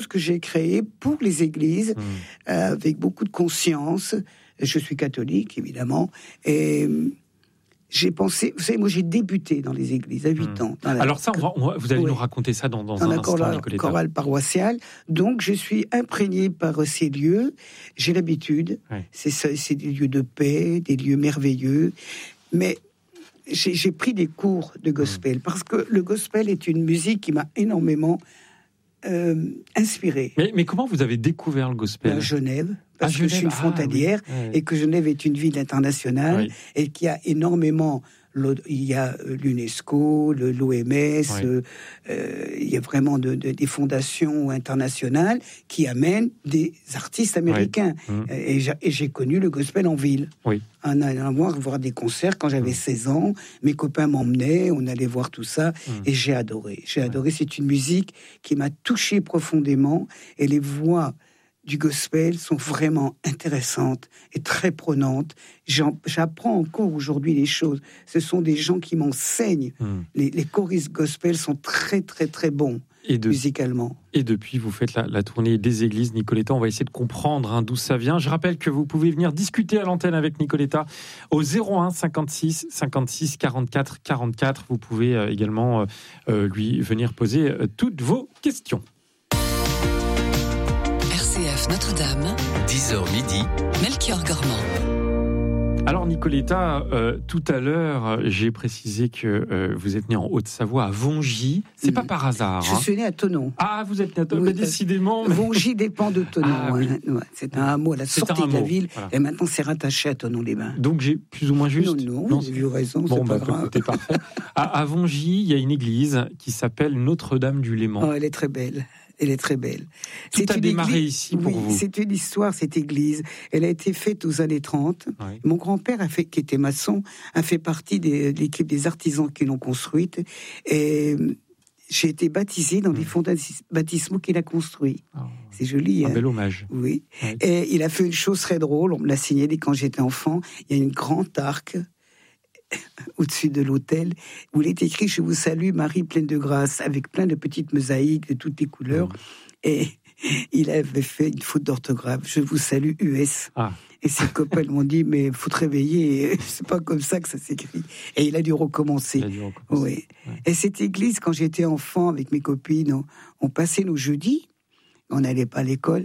que j'ai créé pour les églises, avec beaucoup de conscience. Je suis catholique, évidemment, et j'ai pensé... Vous savez, moi, j'ai débuté dans les églises à 8 ans. Alors ça, vous allez nous raconter ça dans un instant, Nicoletta. Dans la chorale paroissiale. Donc, je suis imprégné par ces lieux. J'ai l'habitude. C'est des lieux de paix, des lieux merveilleux. Mais j'ai pris des cours de gospel, parce que le gospel est une musique qui m'a énormément inspiré. Mais comment vous avez découvert le gospel ? À Genève. Parce que je suis une frontalière et que Genève est une ville internationale et qui a énormément... Il y a l'UNESCO, l'OMS, il y a vraiment des fondations internationales qui amènent des artistes américains. Et j'ai connu le gospel en ville. En allant voir des concerts quand j'avais 16 ans. Mes copains m'emmenaient, on allait voir tout ça. Et j'ai adoré. C'est une musique qui m'a touché profondément. Et les voix du gospel sont vraiment intéressantes et très prenantes. J'apprends encore aujourd'hui les choses. Ce sont des gens qui m'enseignent. Les choristes gospel sont très, très, très bons musicalement. Et depuis, vous faites la tournée des églises, Nicoletta. On va essayer de comprendre d'où ça vient. Je rappelle que vous pouvez venir discuter à l'antenne avec Nicoletta au 01 56 56 44 44. Vous pouvez également lui venir poser toutes vos questions. RCF Notre-Dame, 10h midi, Melchior Gormand. Alors Nicoletta, tout à l'heure, j'ai précisé que vous êtes née en Haute-Savoie, à Vongy. C'est pas par hasard. Je suis née à Thonon. Ah, vous êtes née à Thonon, décidément. Vongy dépend de Thonon. Oui. C'est un hameau à la sortie de la ville. Voilà. Et maintenant, c'est rattaché à Thonon-les-Bains. Donc j'ai plus ou moins juste. Non, vous avez raison, c'est pas grave. Écoutez, parfait. À Vongy, il y a une église qui s'appelle Notre-Dame-du-Léman. Oh, elle est très belle. Elle est très belle. Tout a démarré ici pour vous. C'est une histoire, cette église. Elle a été faite aux années 30. Mon grand-père, qui était maçon, a fait partie de l'équipe des artisans qui l'ont construite. Et j'ai été baptisée dans des fonds baptismaux qu'il a construits. C'est joli. Un bel hommage. Oui. Et il a fait une chose très drôle. On me l'a signalé quand j'étais enfant. Il y a une grande arc au-dessus de l'autel, où il est écrit « Je vous salue, Marie pleine de grâce », avec plein de petites mosaïques de toutes les couleurs. Et il avait fait une faute d'orthographe. « Je vous salue, US ». Et ses copains m'ont dit « Mais il faut te réveiller, c'est pas comme ça que ça s'écrit ». Et il a dû recommencer. Oui. Et cette église, quand j'étais enfant, avec mes copines, on passait nos jeudis, on n'allait pas à l'école,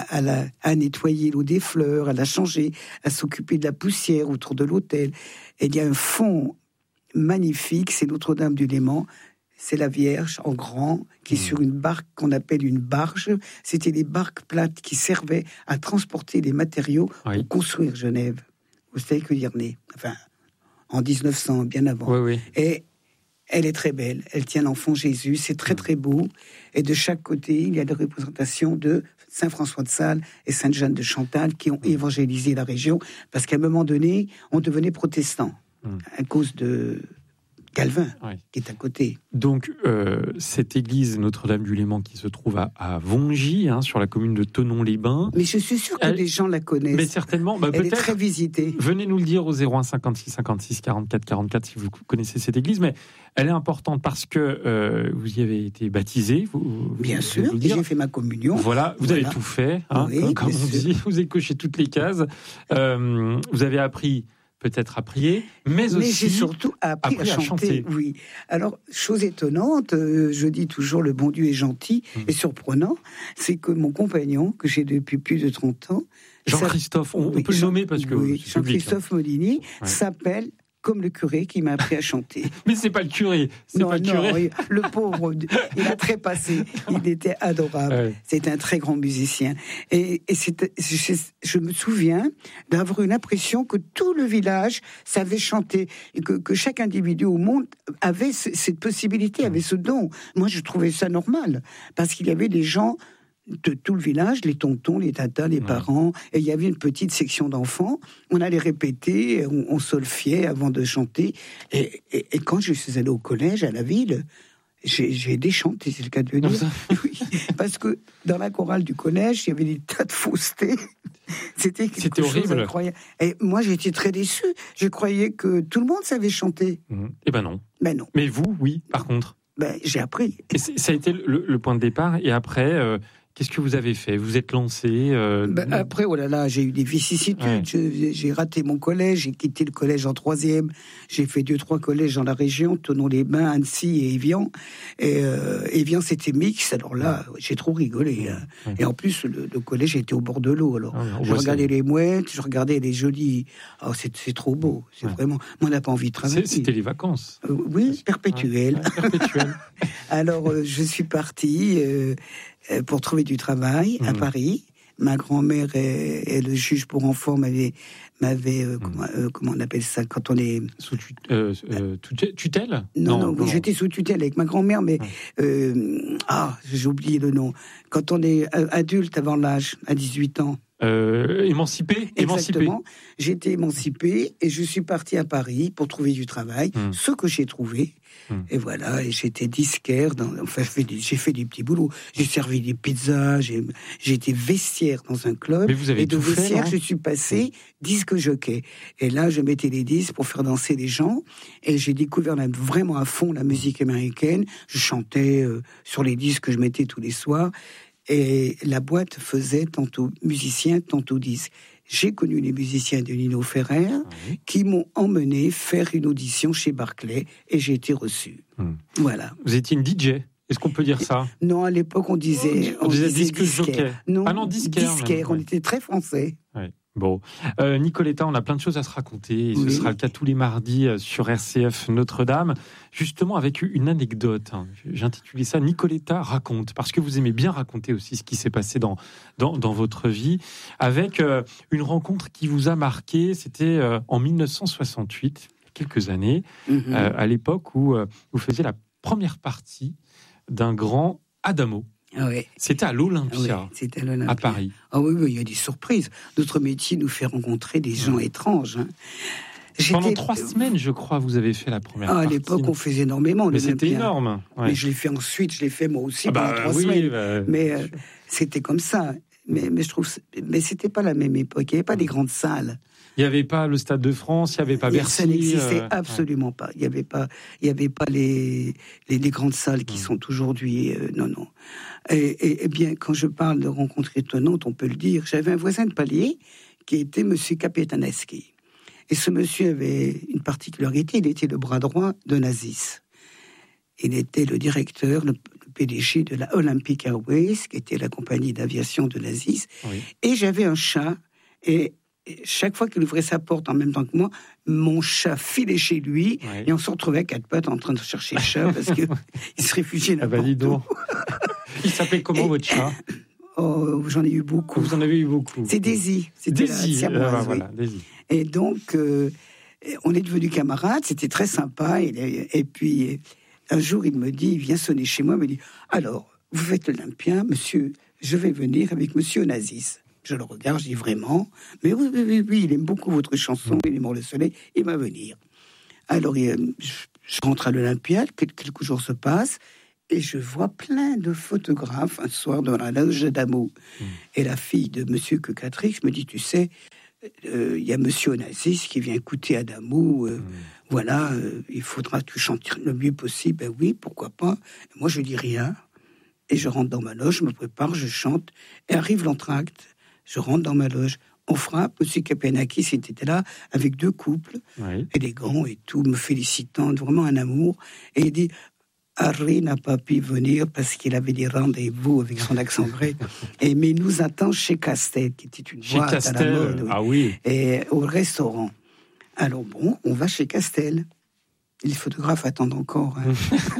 à nettoyer l'eau des fleurs, à la changer, à s'occuper de la poussière autour de l'autel. Et il y a un fond magnifique, c'est Notre-Dame-du-Léman, c'est la Vierge en grand, qui est sur une barque qu'on appelle une barge. C'était des barques plates qui servaient à transporter les matériaux pour construire Genève. Vous savez que dire né. Enfin, en 1900, bien avant. Et elle est très belle, elle tient l'enfant Jésus, c'est très très beau. Et de chaque côté, il y a des représentations de Saint François de Sales et Sainte Jeanne de Chantal qui ont évangélisé la région, parce qu'à un moment donné, on devenait protestant à cause de Calvin, qui est à côté. Donc, cette église Notre-Dame-du-Léman qui se trouve à Vongy, sur la commune de Thonon-les-Bains. Mais je suis sûr que des gens la connaissent. Mais certainement. Elle est très visitée. Venez nous le dire au 01 56 56 44 44 si vous connaissez cette église. Mais elle est importante parce que vous y avez été baptisé. Bien sûr, et j'ai fait ma communion. Voilà, vous avez tout fait, comme on dit. Vous avez coché toutes les cases. Vous avez appris peut-être à prier, mais aussi j'ai surtout appris à chanter. Oui. Alors, chose étonnante, je dis toujours le bon Dieu est gentil et surprenant, c'est que mon compagnon, que j'ai depuis plus de 30 ans... Jean-Christophe, on peut le nommer parce que... Oui, Jean-Christophe Molini s'appelle comme le curé qui m'a appris à chanter. Mais c'est pas le curé, curé. Le pauvre, il a trépassé, il était adorable. C'est un très grand musicien. Et je me souviens d'avoir une impression que tout le village savait chanter, et que chaque individu au monde avait cette possibilité, avait ce don. Moi, je trouvais ça normal, parce qu'il y avait des gens de tout le village, les tontons, les tatas, les parents, et il y avait une petite section d'enfants. On allait répéter, on solfiait avant de chanter. Et quand je suis allé au collège, à la ville, j'ai aidé chanter, c'est le cas de le dire. Oui, parce que dans la chorale du collège, il y avait des tas de faussetés. C'était horrible. Incroyable. Et moi, j'étais très déçu. Je croyais que tout le monde savait chanter. Eh ben non. Mais vous, oui, par contre. J'ai appris. Et ça a été le point de départ. Et après... Qu'est-ce que vous avez fait? Vous êtes lancé Après, oh là là, j'ai eu des vicissitudes. J'ai raté mon collège, j'ai quitté le collège en 3e. J'ai fait 2-3 collèges dans la région, Thonon-les-Bains, Annecy et Évian. Et Évian, c'était mix. Alors là, j'ai trop rigolé. Hein. Et en plus, le collège était au bord de l'eau. Alors, je regardais les mouettes, je regardais les jolis. Oh, c'est trop beau. C'est vraiment. Moi, on n'a pas envie de travailler. C'était les vacances. Oui, perpétuelles. Perpétuelles. Alors, je suis partie pour trouver du travail à Paris. Ma grand-mère et le juge pour enfants m'avaient comment on appelle ça quand on est sous tutelle? Non, j'étais sous tutelle avec ma grand-mère, mais j'ai oublié le nom. Quand on est adulte avant l'âge, à 18 ans. Émancipé. Exactement. J'ai été émancipée et je suis partie à Paris pour trouver du travail. Ce que j'ai trouvé. Et voilà, et j'étais disquaire. J'ai fait des petits boulots. J'ai servi des pizzas. J'ai été vestiaire dans un club. Mais vous avez et de tout vestiaire, fait, je suis passé disque jockey. Et là, je mettais les disques pour faire danser les gens. Et j'ai découvert vraiment à fond la musique américaine. Je chantais sur les disques que je mettais tous les soirs. Et la boîte faisait tantôt musicien, tantôt disque. J'ai connu les musiciens de Nino Ferrer qui m'ont emmené faire une audition chez Barclay et j'ai été reçu. Voilà. Vous étiez une DJ? Est-ce qu'on peut dire ça? Non, à l'époque, on disait disque jockey. Non, disquaire. Disquaire, on était très français. Ouais. Bon, Nicoletta, on a plein de choses à se raconter, et ce sera le cas tous les mardis sur RCF Notre-Dame, justement avec une anecdote. J'ai intitulé ça « Nicoletta raconte », parce que vous aimez bien raconter aussi ce qui s'est passé dans votre vie, avec une rencontre qui vous a marqué, c'était en 1968, quelques années, à l'époque où vous faisiez la première partie d'un grand Adamo. Oui. C'était à l'Olympia, à Paris. Ah oui, il y a des surprises. Notre métier nous fait rencontrer des gens étranges. Hein. Pendant 3 semaines, je crois, vous avez fait la première partie. À l'époque, on faisait énormément. Mais c'était énorme. Ouais. Mais je l'ai fait ensuite, je l'ai fait moi aussi pendant 3 semaines. Mais c'était comme ça. Mais je trouve, mais c'était pas la même époque. Il n'y avait pas des grandes salles. Il n'y avait pas le Stade de France, il n'y avait pas Bercy. Ça n'existait absolument pas. Il n'y avait pas les grandes salles qui sont aujourd'hui. Non. Et bien, quand je parle de rencontres étonnantes, on peut le dire. J'avais un voisin de palier qui était Monsieur Kapetaneski. Et ce monsieur avait une particularité, il était le bras droit de Nazis. Il était le directeur, le PDG de la Olympic Airways, qui était la compagnie d'aviation de Nazis. Oui. Et j'avais un chat, et chaque fois qu'il ouvrait sa porte en même temps que moi, mon chat filait chez lui, et on se retrouvait à 4 pattes en train de chercher le chat, parce qu'il se réfugiait n'importe où. Il s'appelait comment votre chat? Oh, j'en ai eu beaucoup. Vous en avez eu beaucoup. C'est Daisy. C'était Daisy. Voilà, Daisy. Et donc, on est devenus camarades, c'était très sympa. Et puis, un jour, il me dit, il vient sonner chez moi, il me dit, alors, vous faites l'Olympien, monsieur, je vais venir avec monsieur Nazis. Je le regarde, je dis vraiment, mais oui, il aime beaucoup votre chanson, il aime le soleil, il va venir. Alors, je rentre à l'Olympia, quelques jours se passent, et je vois plein de photographes un soir dans la loge d'Adamo. Et la fille de monsieur Quecatrix me dit, tu sais, il y a monsieur Onassis qui vient écouter Adamo, voilà, il faudra que tu chantes le mieux possible. Ben oui, pourquoi pas. Et moi, je dis rien. Et je rentre dans ma loge, je me prépare, je chante, et arrive l'entracte. Je rentre dans ma loge, on frappe, monsieur Kapetaneski était là, avec 2 couples, élégants et tout, me félicitant, vraiment un amour. Et il dit, Harry n'a pas pu venir parce qu'il avait des rendez-vous avec son accent grec. Mais il nous attend chez Castel, qui était une boîte à la mode. Ah oui. Et au restaurant. Alors bon, on va chez Castel. Les photographes attendent encore. Hein.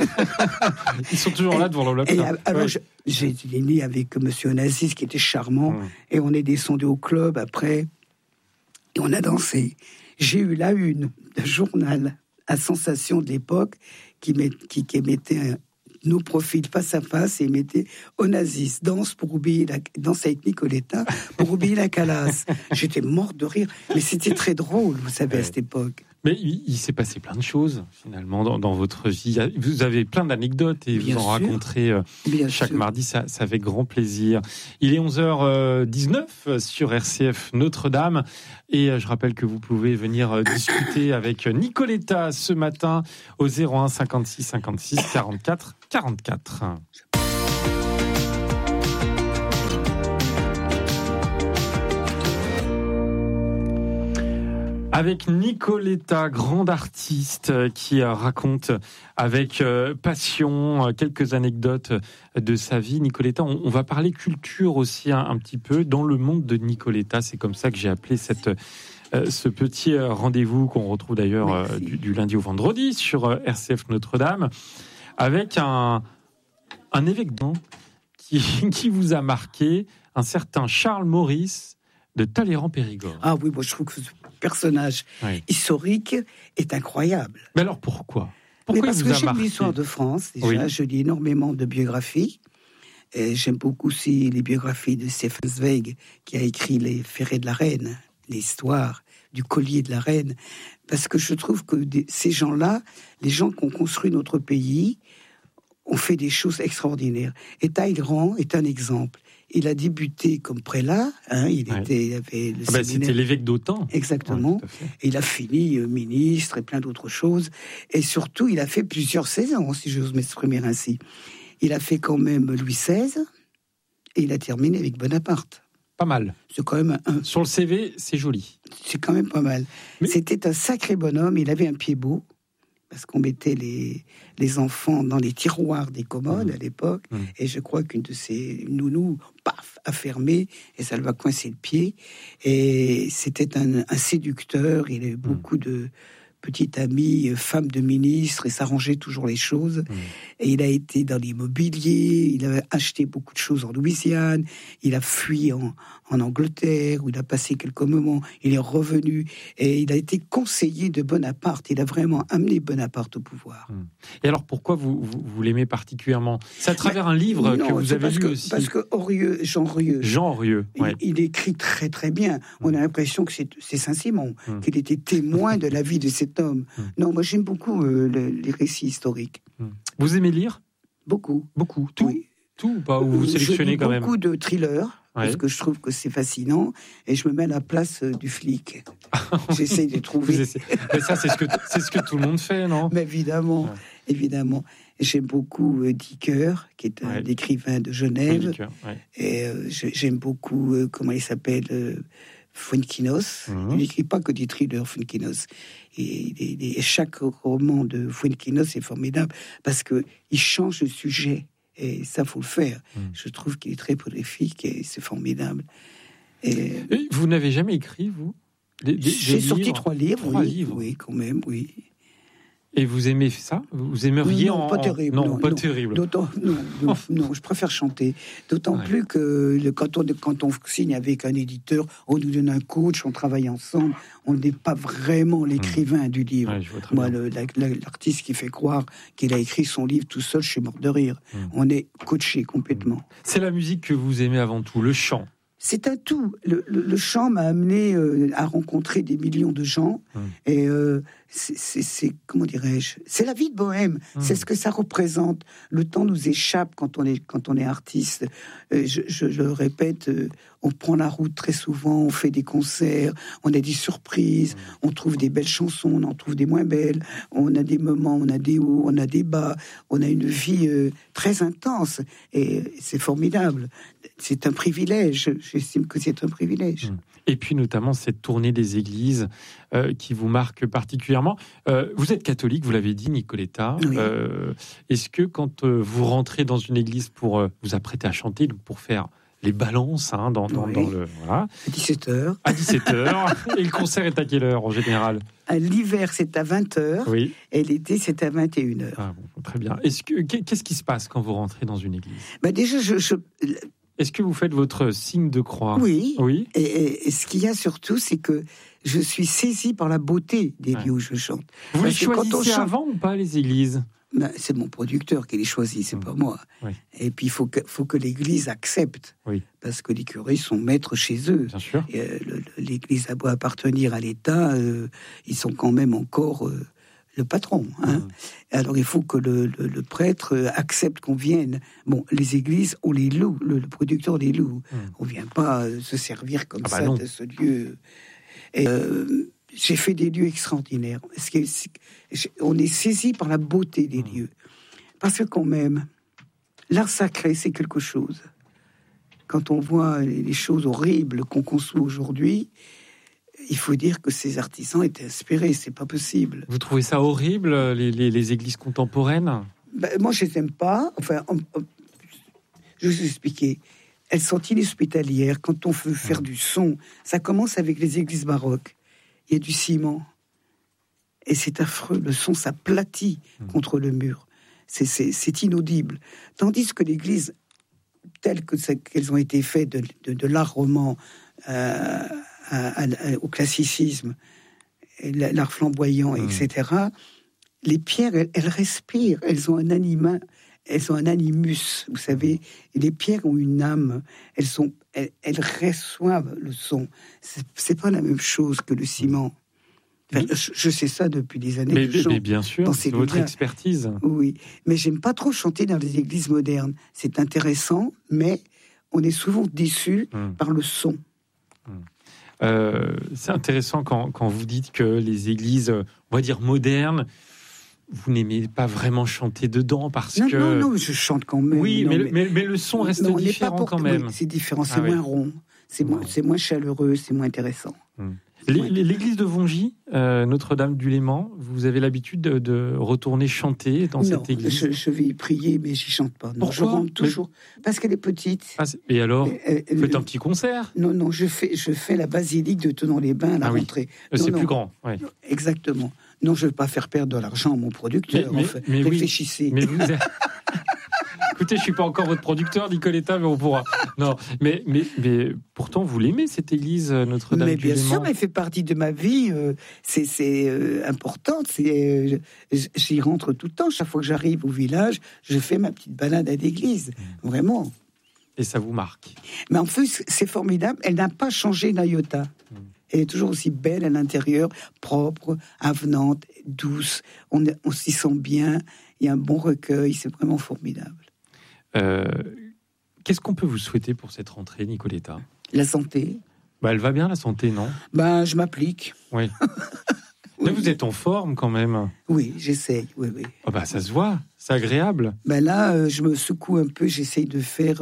Ils sont toujours là devant l'Olympia. Alors j'ai été mis avec monsieur Onassis qui était charmant. Et on est descendu au club après. Et on a dansé. J'ai eu la une de journal à Sensation de l'époque qui mettait nos profils face à face et mettait Onassis danse avec Nicoletta pour oublier la Calas. J'étais morte de rire, mais c'était très drôle, vous savez, à cette époque. Mais il s'est passé plein de choses, finalement, dans votre vie. Vous avez plein d'anecdotes et vous en raconterez chaque mardi, ça fait grand plaisir. Il est 11h19 sur RCF Notre-Dame. Et je rappelle que vous pouvez venir discuter avec Nicoletta ce matin au 01 56 56 44 44. Avec Nicoletta, grande artiste qui raconte avec passion quelques anecdotes de sa vie. Nicoletta, on va parler culture aussi un petit peu dans le monde de Nicoletta. C'est comme ça que j'ai appelé ce petit rendez-vous qu'on retrouve d'ailleurs du lundi au vendredi sur RCF Notre-Dame, avec un événement qui vous a marqué, un certain Charles Maurice de Talleyrand-Périgord. Ah oui, moi je trouve que ce personnage historique est incroyable. Mais alors pourquoi Parce que j'aime l'histoire de France, déjà, je lis énormément de biographies. Et j'aime beaucoup aussi les biographies de Stefan Zweig, qui a écrit Les Ferrets de la Reine, l'histoire du collier de la Reine. Parce que je trouve que ces gens-là, les gens qui ont construit notre pays, ont fait des choses extraordinaires. Et Talleyrand est un exemple. Il a débuté comme prélat, il avait le séminaire. C'était l'évêque d'Autun. Exactement. Et il a fini ministre et plein d'autres choses. Et surtout, il a fait plusieurs saisons, si j'ose m'exprimer ainsi. Il a fait quand même Louis XVI et il a terminé avec Bonaparte. Pas mal. C'est quand même Sur le CV, c'est joli. C'est quand même pas mal. Mais c'était un sacré bonhomme. Il avait un pied beau. Parce qu'on mettait les enfants dans les tiroirs des commodes à l'époque, et je crois qu'une de ces nounous, a fermé, et ça lui a coincé le pied. Et c'était un séducteur, il avait beaucoup de petites amies, femmes de ministres, et s'arrangeait toujours les choses. Et il a été dans l'immobilier, il a acheté beaucoup de choses en Louisiane, il a fui en Angleterre, où il a passé quelques moments, il est revenu, et il a été conseiller de Bonaparte, il a vraiment amené Bonaparte au pouvoir. Et alors pourquoi vous l'aimez particulièrement ? C'est à travers un livre que vous avez lu aussi. Parce que Jean Henrieux, il écrit très très bien. On a l'impression que c'est Saint-Simon, qu'il était témoin de la vie de cet homme. Non, moi j'aime beaucoup les récits historiques. Vous aimez lire ? Beaucoup. Tout oui. Tout ou pas ? Ou vous sélectionnez quand même ? Beaucoup de thrillers. Parce que je trouve que c'est fascinant, et je me mets à la place du flic. J'essaie de trouver. Mais ça, c'est ce que tout le monde fait, non ? Mais évidemment. J'aime beaucoup Dicker, qui est un écrivain de Genève. Et j'aime beaucoup, comment il s'appelle, Fuenquinos. Il n'écrit pas que des thrillers, Fuenquinos. Et chaque roman de Fuenquinos est formidable, parce qu'il change de sujet. Et ça, faut le faire. Je trouve qu'il est très prolifique et c'est formidable. Et vous n'avez jamais écrit, vous ? J'ai sorti 3 livres. Oui, quand même, oui. Et vous aimez ça ? Vous aimeriez non, pas terrible. Non, pas terrible. Non, je préfère chanter. D'autant plus que quand on signe avec un éditeur, on nous donne un coach, on travaille ensemble. On n'est pas vraiment l'écrivain du livre. Moi, l'artiste qui fait croire qu'il a écrit son livre tout seul, je suis mort de rire. On est coaché complètement. C'est la musique que vous aimez avant tout, le chant. C'est un tout. Le chant m'a amené à rencontrer des millions de gens. Et c'est comment dirais-je ? C'est la vie de bohème. C'est ce que ça représente. Le temps nous échappe quand on est artiste. Je le répète, on prend la route très souvent, on fait des concerts, on a des surprises, on trouve des belles chansons, on en trouve des moins belles. On a des moments, on a des hauts, on a des bas. On a une vie très intense. Et c'est formidable. C'est un privilège. J'estime que c'est un privilège. Et puis notamment cette tournée des églises qui vous marque particulièrement. Vous êtes catholique, vous l'avez dit, Nicoletta. Oui. Est-ce que quand vous rentrez dans une église pour vous apprêter à chanter, donc pour faire les balances dans le... Voilà. À 17h. À 17h. Et le concert est à quelle heure en général ? L'hiver, c'est à 20h. Oui. Et l'été, c'est à 21h. Ah, bon, très bien. Qu'est-ce qui se passe quand vous rentrez dans une église ? Déjà, Est-ce que vous faites votre signe de croix ? Oui. Et ce qu'il y a surtout, c'est que je suis saisie par la beauté des lieux où je chante. Vous les choisissez avant ou pas, les églises ? C'est mon producteur qui les choisit, c'est pas moi. Oui. Et puis, il faut que l'Église accepte. Oui. Parce que les curés sont maîtres chez eux. Bien sûr. L'Église a beau appartenir à l'État, ils sont quand même encore le patron. Alors, il faut que le prêtre accepte qu'on vienne. Bon, les églises, on les loue. Le producteur les loue. On ne vient pas se servir comme ça de ce lieu. Et, j'ai fait des lieux extraordinaires. On est saisi par la beauté des lieux. Parce que quand même, l'art sacré, c'est quelque chose. Quand on voit les choses horribles qu'on conçoit aujourd'hui, il faut dire que ces artisans étaient inspirés, c'est pas possible. Vous trouvez ça horrible, les églises contemporaines ? Moi, je les aime pas. Enfin, je vais vous expliquer. Elles sont inhospitalières. Quand on veut faire du son, ça commence avec les églises baroques. Il y a du ciment. Et c'est affreux. Le son s'aplatit contre le mur. C'est inaudible. Tandis que l'église, telle qu'elles ont été faites de l'art roman au classicisme, l'art flamboyant, etc., les pierres, elles respirent. Elles ont un animus, vous savez. Et les pierres ont une âme. Elles reçoivent le son. C'est pas la même chose que le ciment. Enfin, je sais ça depuis des années. Mais bien sûr, c'est votre expertise. Oui, mais j'aime pas trop chanter dans les églises modernes. C'est intéressant, mais on est souvent déçu par le son. C'est intéressant quand vous dites que les églises, on va dire modernes, vous n'aimez pas vraiment chanter dedans parce que... Non, je chante quand même. Oui, mais le son reste différent quand même. Oui, c'est différent, c'est moins rond, c'est moins chaleureux, c'est moins intéressant. L'église de Vongy, Notre-Dame du Léman, vous avez l'habitude de retourner chanter dans cette église ? Je vais y prier, mais j'y chante pas. Non, je rentre toujours, parce qu'elle est petite. Et alors, faites un petit concert ? Non, je fais la basilique de Thonon-les-Bains à la rentrée. C'est plus grand. Ouais. Exactement. Non, je ne veux pas faire perdre de l'argent à mon producteur. Mais réfléchissez. Mais vous êtes... Écoutez, je suis pas encore votre producteur, Nicoletta, mais on pourra. Non, mais pourtant, vous l'aimez cette église Notre-Dame du Léman ? Mais bien sûr, elle fait partie de ma vie. C'est important. J'y rentre tout le temps. Chaque fois que j'arrive au village, je fais ma petite balade à l'église. Vraiment. Et ça vous marque ? Mais en plus, c'est formidable. Elle n'a pas changé d'un iota. Elle est toujours aussi belle à l'intérieur, propre, avenante, douce. On s'y sent bien. Il y a un bon recueil. C'est vraiment formidable. Qu'est-ce qu'on peut vous souhaiter pour cette rentrée, Nicoletta ? La santé. Elle va bien, la santé, non ? Je m'applique. Oui. Mais vous êtes en forme quand même. Oui, j'essaye. Oui. Ça se voit, c'est agréable. Là, je me secoue un peu. J'essaye de faire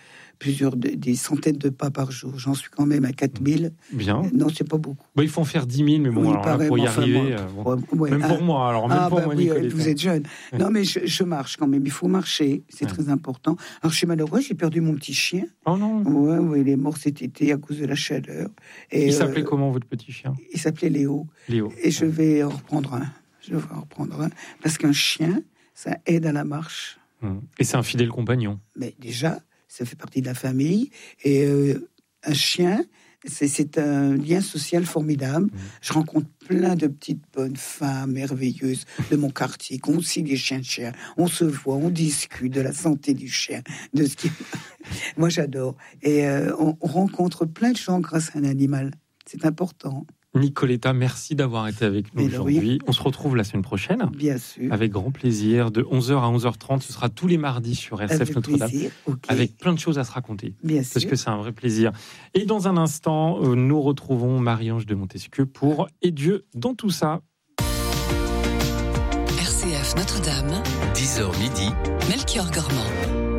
des centaines de pas par jour. J'en suis quand même à 4000. Bien. Non, c'est pas beaucoup. Il faut en faire 10 000, mais bon, pour y arriver... même pour moi, alors même pour moi, Nicoletta. Vous êtes jeune. Non, mais je marche quand même. Il faut marcher, c'est très important. Alors, je suis malheureux, j'ai perdu mon petit chien. Oh non. Oui, il est mort cet été à cause de la chaleur. Et, il s'appelait comment, votre petit chien ? Il s'appelait Léo. Et je vais en reprendre un. Parce qu'un chien, ça aide à la marche. Et c'est un fidèle compagnon. Mais déjà... ça fait partie de la famille. Et un chien, c'est un lien social formidable. Je rencontre plein de petites bonnes femmes merveilleuses de mon quartier, qui ont aussi des chiens. On se voit, on discute de la santé du chien, de ce qui... Moi, j'adore. Et on rencontre plein de gens grâce à un animal. C'est important. Nicoletta, merci d'avoir été avec nous aujourd'hui. On se retrouve la semaine prochaine. Bien sûr. Avec grand plaisir, de 11h à 11h30. Ce sera tous les mardis sur RCF Notre-Dame. Avec plein de choses à se raconter. Bien sûr. Parce que c'est un vrai plaisir. Et dans un instant, nous retrouvons Marie-Ange de Montesquieu pour « Et Dieu dans tout ça ». RCF Notre-Dame. 10h midi. Melchior Gormand.